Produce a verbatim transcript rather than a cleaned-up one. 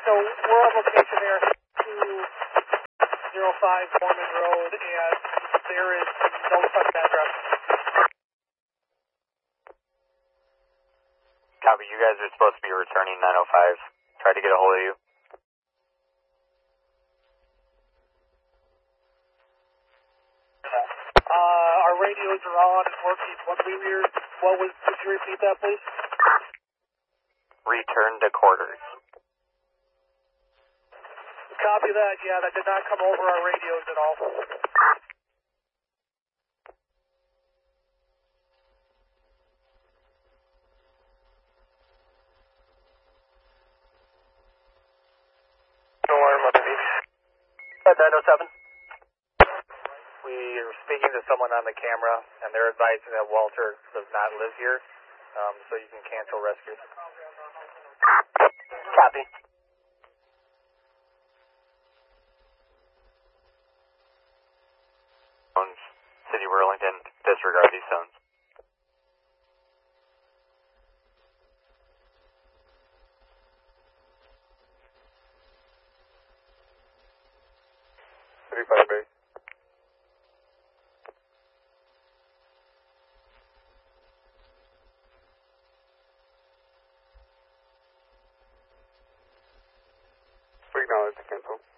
So we're on location there, two zero five Mormon Road, and there is no such address. Copy, you guys are supposed to be returning nine oh five. Try to get a hold of you. Uh, our radios are on and working. What we were, what was, could you repeat that, please? Return to quarters. Copy that, yeah, that did not come over our radios at all. Alarm on the beach. nine oh seven. We are speaking to someone on the camera, and they're advising that Walter does not live here, um, so you can cancel rescue. Copy. City Burlington, disregard these zones. thirty-five base. We acknowledge the cancel.